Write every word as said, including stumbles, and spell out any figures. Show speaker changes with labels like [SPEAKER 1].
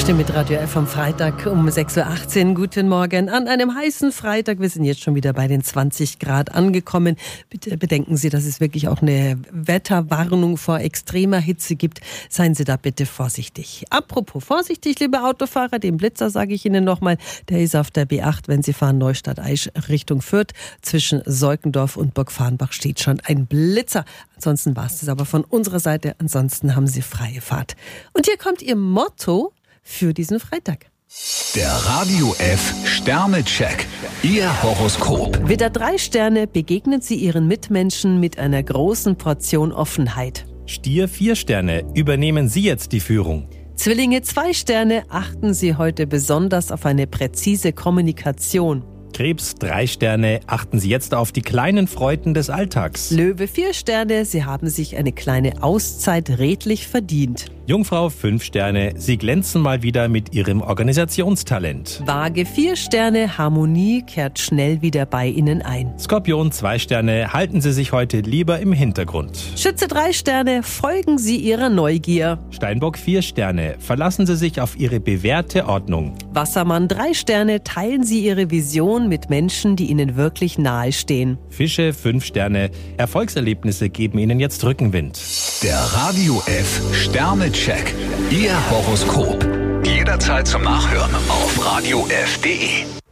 [SPEAKER 1] Frühstück mit Radio F am Freitag um sechs Uhr achtzehn. Guten Morgen an einem heißen Freitag. Wir sind jetzt schon wieder bei den zwanzig Grad angekommen. Bitte bedenken Sie, dass es wirklich auch eine Wetterwarnung vor extremer Hitze gibt. Seien Sie da bitte vorsichtig. Apropos vorsichtig, liebe Autofahrer, den Blitzer sage ich Ihnen nochmal. Der ist auf der B acht, wenn Sie fahren Neustadt-Aisch Richtung Fürth. Zwischen Seukendorf und Burgfarrnbach steht schon ein Blitzer. Ansonsten war es das aber von unserer Seite. Ansonsten haben Sie freie Fahrt. Und hier kommt Ihr Motto für diesen Freitag.
[SPEAKER 2] Der Radio F Sternecheck. Ihr Horoskop.
[SPEAKER 1] Widder drei Sterne, begegnen Sie Ihren Mitmenschen mit einer großen Portion Offenheit.
[SPEAKER 3] Stier vier Sterne, übernehmen Sie jetzt die Führung.
[SPEAKER 1] Zwillinge zwei Sterne, achten Sie heute besonders auf eine präzise Kommunikation.
[SPEAKER 3] Krebs drei Sterne, achten Sie jetzt auf die kleinen Freuden des Alltags.
[SPEAKER 1] Löwe vier Sterne, Sie haben sich eine kleine Auszeit redlich verdient.
[SPEAKER 3] Jungfrau fünf Sterne, Sie glänzen mal wieder mit Ihrem Organisationstalent.
[SPEAKER 1] Waage vier Sterne, Harmonie kehrt schnell wieder bei Ihnen ein.
[SPEAKER 3] Skorpion zwei Sterne, halten Sie sich heute lieber im Hintergrund.
[SPEAKER 1] Schütze drei Sterne, folgen Sie Ihrer Neugier.
[SPEAKER 3] Steinbock vier Sterne, verlassen Sie sich auf Ihre bewährte Ordnung.
[SPEAKER 1] Wassermann drei Sterne, teilen Sie Ihre Vision mit Menschen, die Ihnen wirklich nahe stehen.
[SPEAKER 3] Fische fünf Sterne, Erfolgserlebnisse geben Ihnen jetzt Rückenwind.
[SPEAKER 2] Der Radio F Sternecheck. Ihr Horoskop. Jederzeit zum Nachhören auf radio f punkt de.